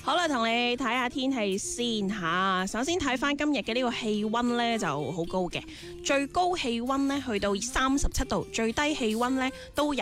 好啦，同你睇下天氣先吓。首先睇翻今日嘅呢個氣溫呢就好高嘅，最高氣溫呢去到37度，最低氣溫呢都廿